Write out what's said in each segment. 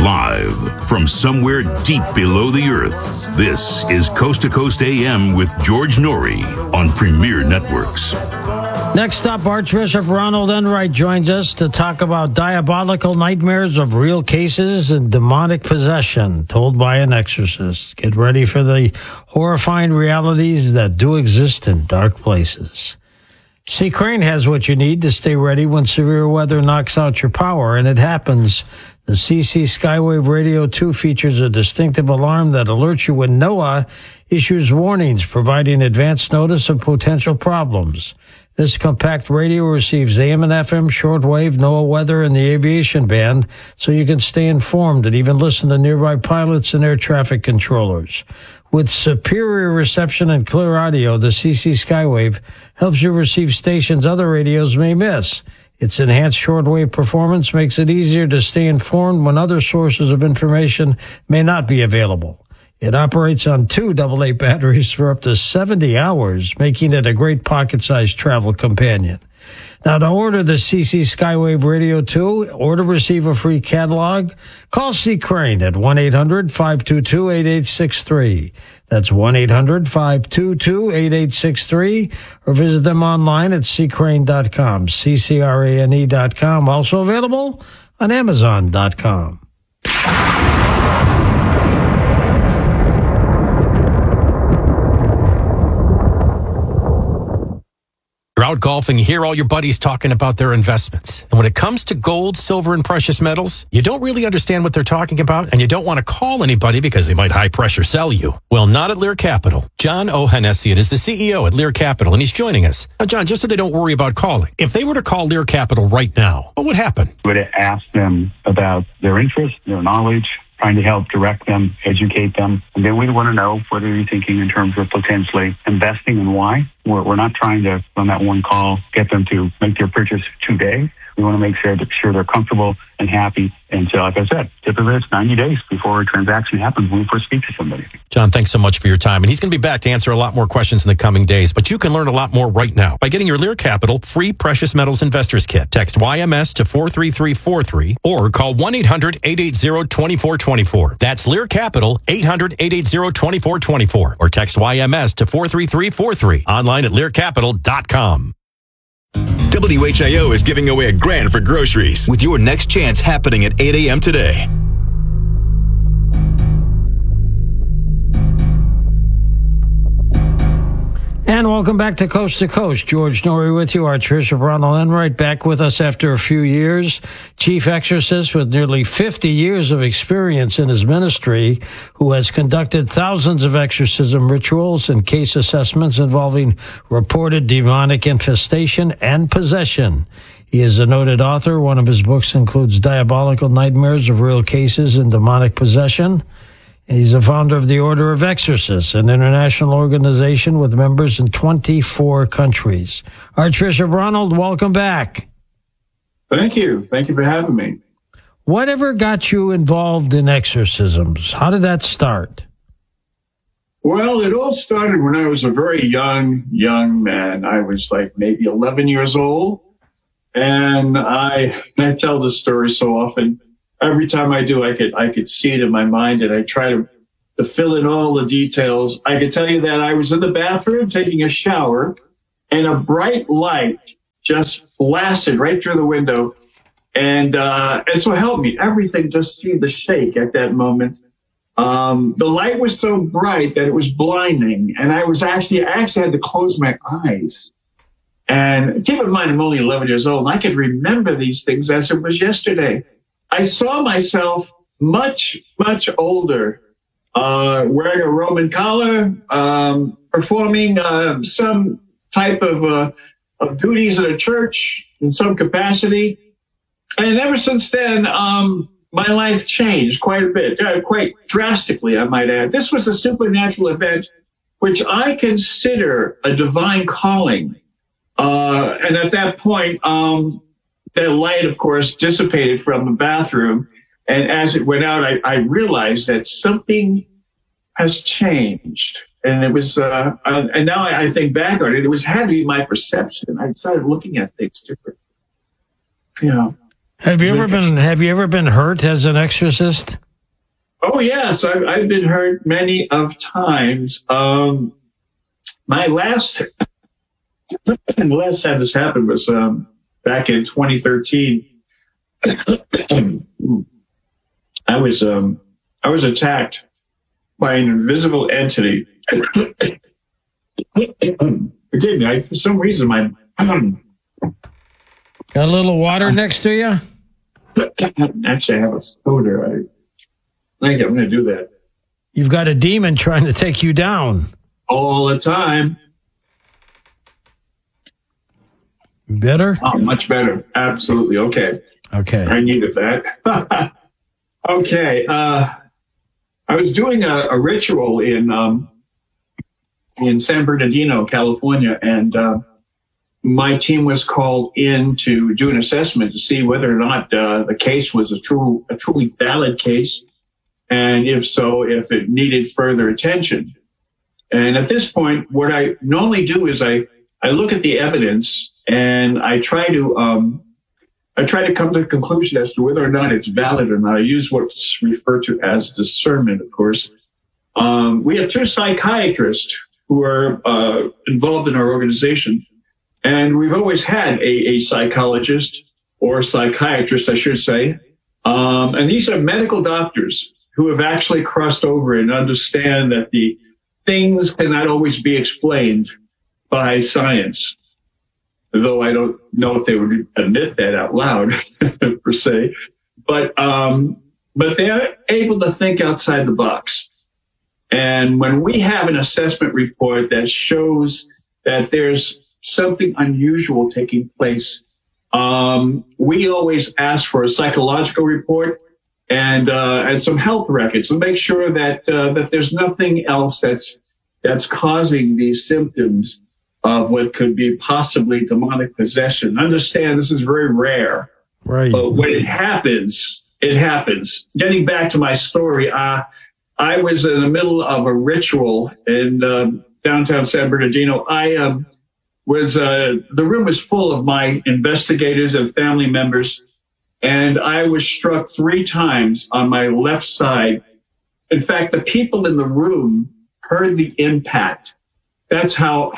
Live from somewhere deep below the earth, this is Coast to Coast AM with George Noory on Premier Networks. Next up, Archbishop Ronald Enright joins us to talk about diabolical nightmares of real cases and demonic possession told by an exorcist. Get ready for the horrifying realities that do exist in dark places. C. Crane has what you need to stay ready when severe weather knocks out your power, and it happens. The CC Skywave Radio 2 features a distinctive alarm that alerts you when NOAA issues warnings, providing advance notice of potential problems. This compact radio receives AM and FM, shortwave, NOAA weather, and the aviation band, so you can stay informed and even listen to nearby pilots and air traffic controllers. With superior reception and clear audio, the CC Skywave helps you receive stations other radios may miss. Its enhanced shortwave performance makes it easier to stay informed when other sources of information may not be available. It operates on 2 AA batteries for up to 70 hours, making it a great pocket-sized travel companion. Now, to order the CC Skywave Radio 2 or to receive a free catalog, call C. Crane at 1-800-522-8863. That's 1-800-522-8863, or visit them online at ccrane.com, ccrane.com. Also available on amazon.com. You're out golfing, you hear all your buddies talking about their investments. And when it comes to gold, silver, and precious metals, you don't really understand what they're talking about, and you don't want to call anybody because they might high-pressure sell you. Well, not at Lear Capital. John Ohanessian is the CEO at Lear Capital, and he's joining us. Now, John, just so they don't worry about calling, if they were to call Lear Capital right now, what would happen? We would ask them about their interest, their knowledge, trying to help direct them, educate them. And then we'd want to know what are you thinking in terms of potentially investing and why. We're not trying to, on that one call, get them to make their purchase today. We want to make sure they're comfortable and happy. And so, like I said, typically it's 90 days before a transaction happens when we first speak to somebody. John, thanks so much for your time. And he's going to be back to answer a lot more questions in the coming days. But you can learn a lot more right now by getting your Lear Capital free Precious Metals Investors Kit. Text YMS to 43343 or call 1-800-880-2424. That's Lear Capital, 800-880-2424. Or text YMS to 43343. Online at learcapital.com. WHIO is giving away $1,000 for groceries with your next chance happening at 8 a.m. today. And welcome back to Coast. George Noory with you, Archbishop Ronald Enright, back with us after a few years. Chief exorcist with nearly 50 years of experience in his ministry, who has conducted thousands of exorcism rituals and case assessments involving reported demonic infestation and possession. He is a noted author. One of his books includes Diabolical Nightmares of Real Cases and Demonic Possession. He's the founder of the Order of Exorcists, an international organization with members in 24 countries. Archbishop Ronald, welcome back. Thank you. Thank you for having me. Whatever got you involved in exorcisms? How did that start? Well, it all started when I was a very young man. I was like maybe 11 years old. And I tell this story so often. Every time I do, I could see it in my mind, and I try to fill in all the details. I could tell you that I was in the bathroom taking a shower, and a bright light just blasted right through the window, and so help me, everything just seemed to shake at that moment. The light was so bright that it was blinding, and I actually had to close my eyes. And keep in mind, I'm only 11 years old, and I could remember these things as it was yesterday. I saw myself much, much older, wearing a Roman collar, performing some type of duties at a church in some capacity. And ever since then, my life changed quite a bit, quite drastically, I might add. This was a supernatural event, which I consider a divine calling. And at that point, that light, of course, dissipated from the bathroom. And as it went out, I realized that something has changed. And it was, and now I think back on it, had to be my perception. I started looking at things differently. You know. Have you ever been hurt as an exorcist? Oh yes, I've been hurt many of times. My last time this happened was back in 2013. I was attacked by an invisible entity. Forgive me, for some reason my got a little water next to you? Actually, I have a soda. I think I'm going to do that. You've got a demon trying to take you down. All the time. Better? Oh, much better. Absolutely. Okay. I needed that. Okay. I was doing a ritual in San Bernardino, California, and my team was called in to do an assessment to see whether or not the case was a truly valid case, and if so, if it needed further attention. And at this point, what I normally do is I look at the evidence and I try to come to a conclusion as to whether or not it's valid or not. I use what's referred to as discernment, of course. We have two psychiatrists who are involved in our organization, and we've always had a psychologist or psychiatrist, I should say. And these are medical doctors who have actually crossed over and understand that the things cannot always be explained by science, though I don't know if they would admit that out loud per se, but they're able to think outside the box. And when we have an assessment report that shows that there's something unusual taking place, we always ask for a psychological report and some health records to make sure that there's nothing else that's causing these symptoms of what could be possibly demonic possession. Understand, this is very rare. Right. But when it happens, it happens. Getting back to my story, I was in the middle of a ritual in downtown San Bernardino. The room was full of my investigators and family members, and I was struck 3 times on my left side. In fact, the people in the room heard the impact. That's how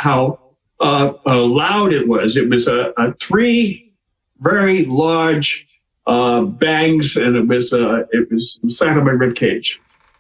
loud it was. It was a 3 very large bangs, and it was inside of my rib cage.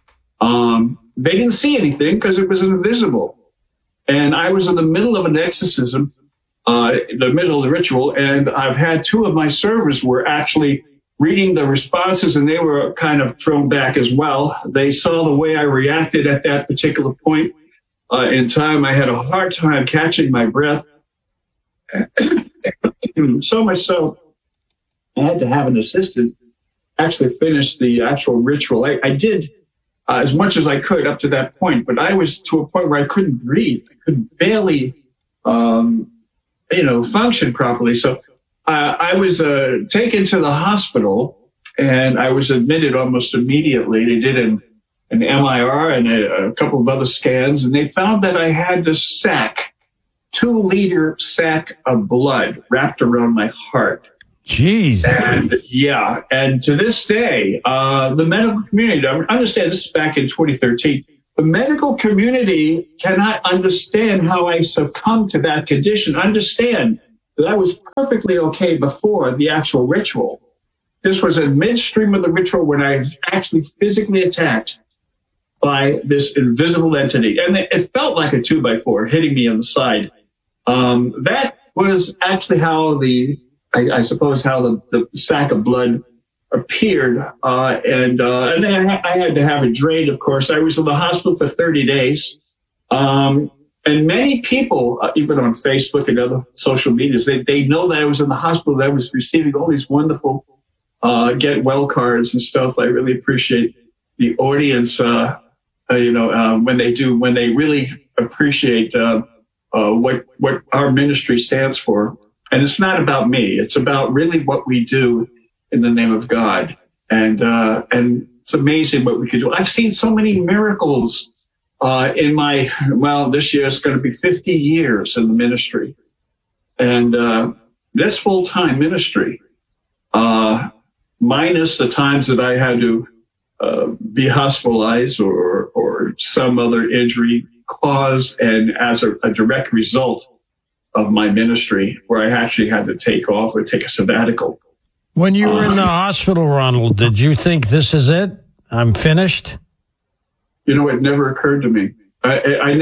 They didn't see anything because it was invisible, and I was in the middle of an exorcism, in the middle of the ritual, and I've had 2 of my servers were actually reading the responses, and they were kind of thrown back as well. They saw the way I reacted at that particular point in time. I had a hard time catching my breath. So much so, I had to have an assistant actually finish the actual ritual. I did as much as I could up to that point, but I was to a point where I couldn't breathe. I could barely, function properly. So I was taken to the hospital, and I was admitted almost immediately. They did an MIR and a couple of other scans, and they found that I had this 2-liter sack of blood wrapped around my heart. Jeez. And to this day, the medical community, understand this is back in 2013, the medical community cannot understand how I succumbed to that condition. Understand that I was perfectly okay before the actual ritual. This was in midstream of the ritual when I was actually physically attacked by this invisible entity. And it felt like a 2x4 hitting me on the side. That was actually how I suppose how the sack of blood appeared. And then I had to have it drained, of course. I was in the hospital for 30 days. And many people, even on Facebook and other social medias, they know that I was in the hospital, that I was receiving all these wonderful get well cards and stuff. I really appreciate the audience, when they really appreciate what our ministry stands for. And it's not about me. It's about really what we do in the name of God. And it's amazing what we can do. I've seen so many miracles in this year is going to be 50 years in the ministry. And that's full-time ministry. minus the times that I had to be hospitalized or some other injury caused and as a direct result of my ministry, where I actually had to take off or take a sabbatical. When you were in the hospital, Ronald, did you think this is it? I'm finished? You know, it never occurred to me. I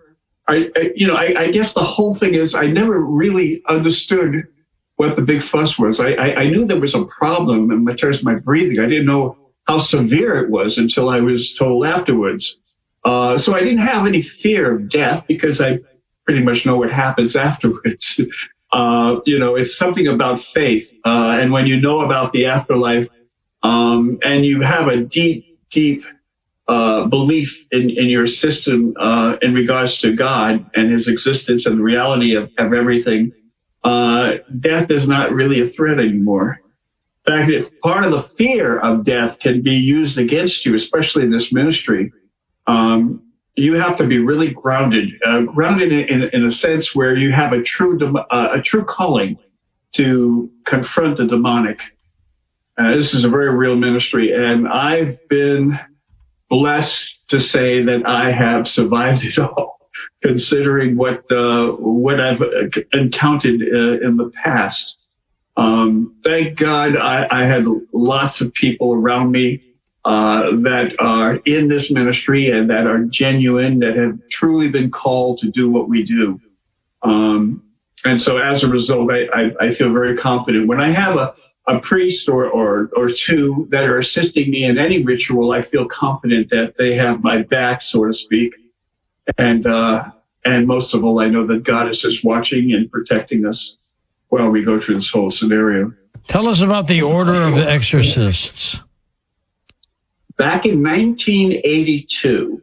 guess the whole thing is I never really understood what the big fuss was. I knew there was a problem in terms of my breathing. I didn't know how severe it was until I was told afterwards. So I didn't have any fear of death because I pretty much know what happens afterwards. It's something about faith. And when you know about the afterlife, and you have a deep belief in your system in regards to God and his existence and the reality of everything, death is not really a threat anymore. In fact, if part of the fear of death can be used against you, especially in this ministry, you have to be really grounded in a sense where you have a true calling to confront the demonic. This is a very real ministry, and I've been blessed to say that I have survived it all, considering what I've encountered in the past. Thank God I had lots of people around me that are in this ministry and that are genuine, that have truly been called to do what we do. And so as a result, I feel very confident. When I have a priest or two that are assisting me in any ritual, I feel confident that they have my back, so to speak. And most of all, I know that God is just watching and protecting us while we go through this whole scenario. Tell us about the Order of Exorcists. Back in 1982,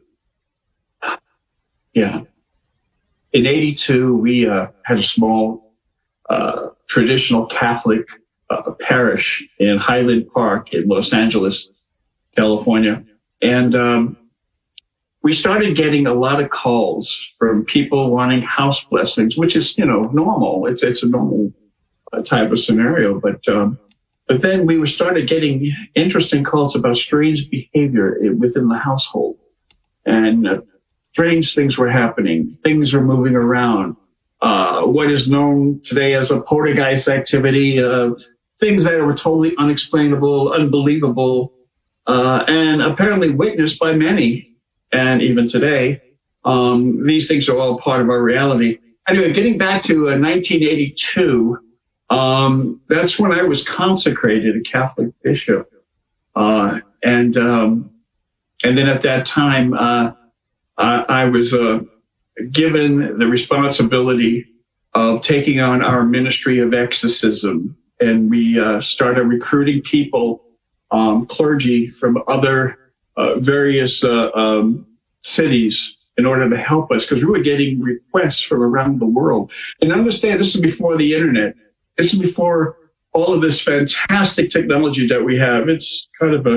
in 82, we had a small traditional Catholic parish in Highland Park in Los Angeles, California. And we started getting a lot of calls from people wanting house blessings, which is, normal. It's a normal type of scenario. But then we started getting interesting calls about strange behavior within the household. And strange things were happening. Things were moving around. What is known today as a poltergeist activity, things that were totally unexplainable, unbelievable, and apparently witnessed by many. And even today, these things are all part of our reality. Anyway, getting back to 1982, that's when I was consecrated a Catholic bishop. And then at that time, I was given the responsibility of taking on our ministry of exorcism. And we started recruiting people, clergy from other various cities in order to help us, because we were getting requests from around the world. And understand, this is before the internet. This is before all of this fantastic technology that we have. It's kind of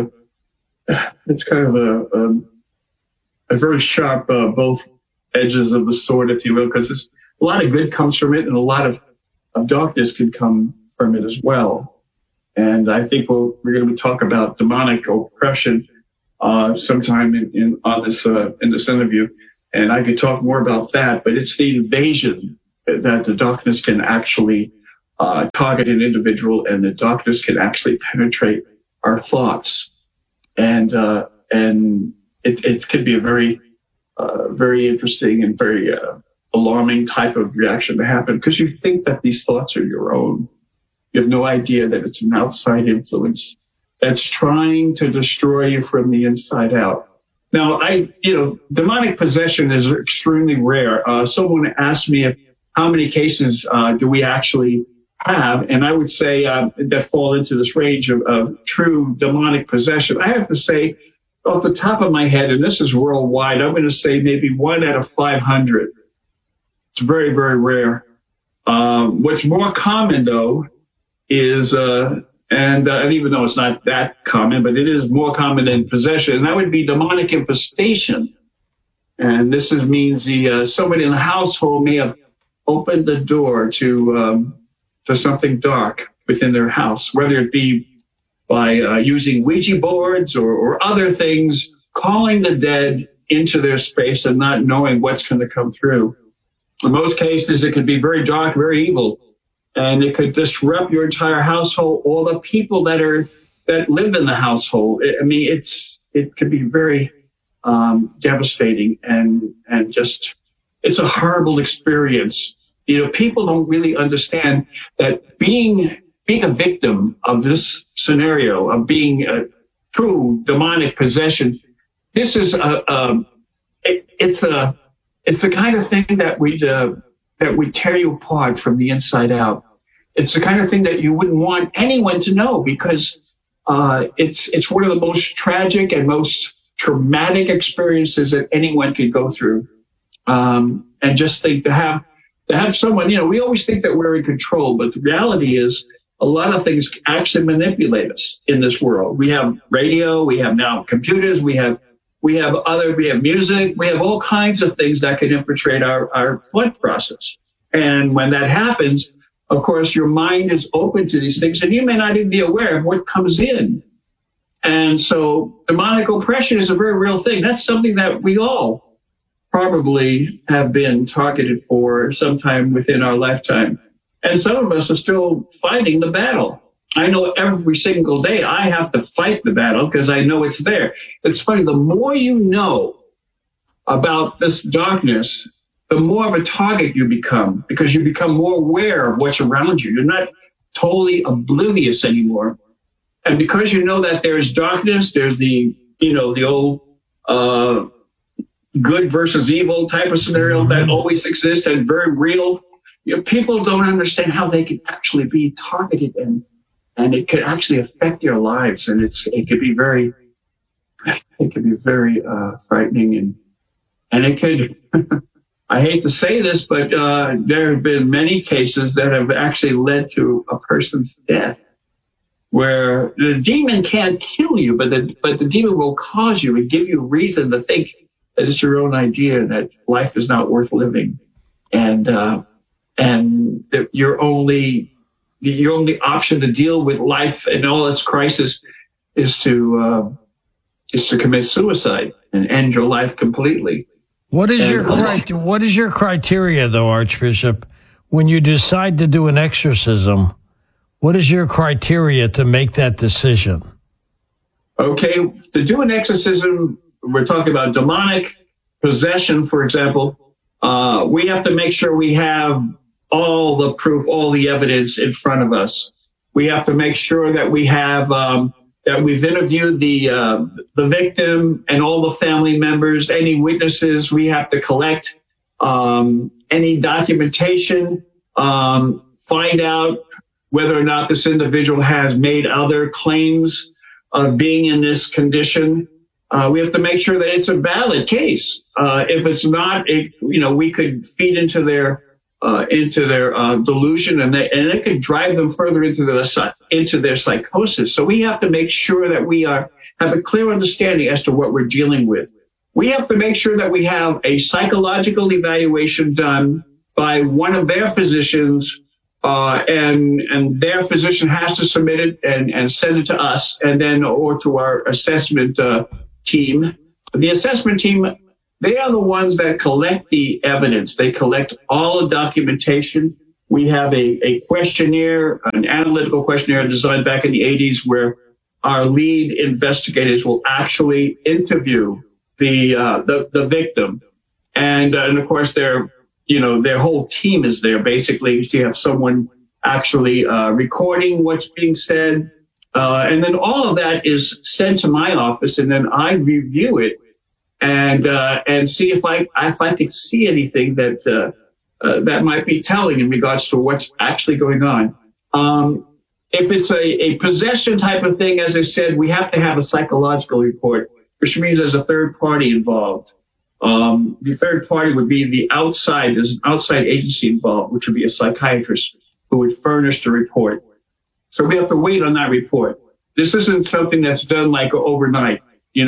a very sharp both edges of the sword, if you will, because a lot of good comes from it, and a lot of darkness can come from it as well. And I think we're going to talk about demonic oppression sometime in this interview, and I could talk more about that. But it's the invasion that the darkness can actually target an individual, and the darkness can actually penetrate our thoughts, and it could be a very very interesting and very alarming type of reaction to happen, because you think that these thoughts are your own. You have no idea that it's an outside influence that's trying to destroy you from the inside out. Now, demonic possession is extremely rare. Someone asked me how many cases do we actually have, and I would say that fall into this range of true demonic possession. I have to say, off the top of my head, and this is worldwide, I'm going to say maybe 1 out of 500. It's very, very rare. What's more common, though, is, and even though it's not that common, but it is more common than possession, and that would be demonic infestation. And this means somebody in the household may have opened the door to something dark within their house, whether it be using Ouija boards or other things, calling the dead into their space and not knowing what's going to come through. In most cases, it could be very dark, very evil, and it could disrupt your entire household or the people that live in the household. I mean, it could be very devastating and just, it's a horrible experience. You know, people don't really understand that being a victim of this scenario, of being a true demonic possession, this is it's the kind of thing that would tear you apart from the inside out. It's the kind of thing that you wouldn't want anyone to know, because it's one of the most tragic and most traumatic experiences that anyone could go through. And just think to have someone, you know, we always think that we're in control, but the reality is a lot of things actually manipulate us in this world. We have radio, we have now computers, we have music, we have all kinds of things that can infiltrate our thought process. And when that happens, of course, your mind is open to these things, and you may not even be aware of what comes in. And so demonic oppression is a very real thing. That's something that we all probably have been targeted for sometime within our lifetime. And some of us are still fighting the battle. I know every single day I have to fight the battle because I know it's there. It's funny, the more you know about this darkness, the more of a target you become, because you become more aware of what's around you. You're not totally oblivious anymore. And because you know that there's darkness, there's the old good versus evil type of scenario that always exists and very real. You know, people don't understand how they can actually be targeted and it could actually affect their lives. And it could be very frightening and it could, I hate to say this, but there have been many cases that have actually led to a person's death, where the demon can't kill you, but the demon will cause you and give you reason to think that it's your own idea, that life is not worth living, and that your only option to deal with life and all its crisis is to commit suicide and end your life completely. What is your criteria, though, Archbishop, when you decide to do an exorcism? What is your criteria to make that decision? Okay, to do an exorcism, we're talking about demonic possession, for example. We have to make sure we have all the proof, all the evidence in front of us. We have to make sure that we have that we've interviewed the victim and all the family members, any witnesses. We have to collect any documentation, find out whether or not this individual has made other claims of being in this condition. We have to make sure that it's a valid case. If it's not, we could feed into their delusion, and it could drive them further into their psychosis. So we have to make sure that we have a clear understanding as to what we're dealing with. We have to make sure that we have a psychological evaluation done by one of their physicians, and their physician has to submit it and send it to us, and then or to our assessment team. The assessment team, they are the ones that collect the evidence. They collect all the documentation. We have a questionnaire, an analytical questionnaire designed back in the 80s, where our lead investigators will actually interview the victim. And of course, their whole team is there. Basically, you have someone actually recording what's being said. And then all of that is sent to my office, and then I review it and see if I could see anything that might be telling in regards to what's actually going on. If it's a possession type of thing, as I said, we have to have a psychological report, which means there's a third party involved. The third party would be there's an outside agency involved, which would be a psychiatrist who would furnish the report. So we have to wait on that report. This isn't something that's done like overnight.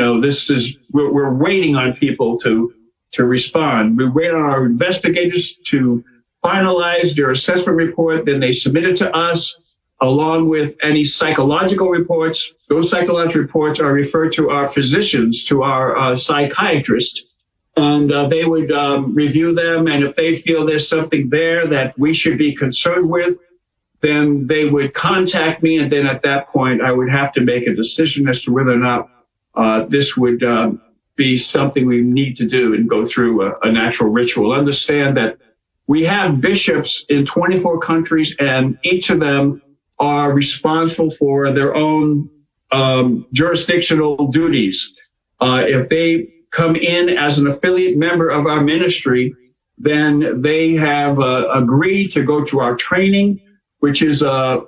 We're waiting on people to respond. We wait on our investigators to finalize their assessment report. Then they submit it to us. along with any psychological reports. Those psychological reports are referred to our physicians, to our psychiatrists, and they would review them. And if they feel there's something there that we should be concerned with, then they would contact me. And then at that point, I would have to make a decision as to whether or not this would be something we need to do and go through a natural ritual. Understand that we have bishops in 24 countries, and each of them are responsible for their own jurisdictional duties. If they come in as an affiliate member of our ministry, then they have agreed to go to our training, which could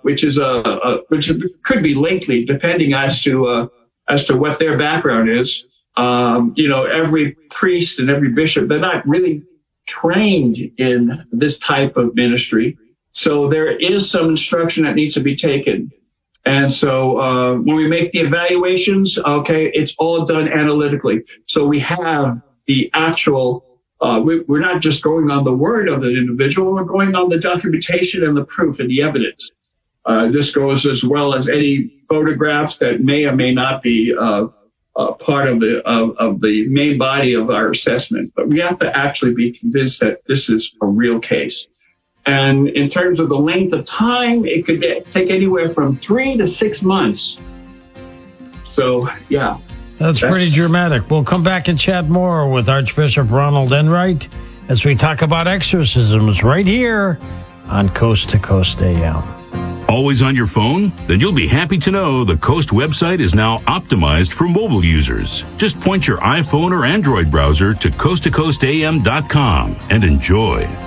be lengthy, depending as to what their background is. Every priest and every bishop, they're not really trained in this type of ministry. So there is some instruction that needs to be taken. And so when we make the evaluations, okay, it's all done analytically. So we have the actual, we're not just going on the word of the individual, we're going on the documentation and the proof and the evidence. This goes as well as any photographs that may or may not be part of the main body of our assessment. But we have to actually be convinced that this is a real case. And in terms of the length of time, it could take anywhere from 3 to 6 months. So, yeah. That's pretty dramatic. We'll come back and chat more with Archbishop Ronald Enright as we talk about exorcisms right here on Coast to Coast AM. Always on your phone? Then you'll be happy to know the Coast website is now optimized for mobile users. Just point your iPhone or Android browser to coasttocoastam.com and enjoy.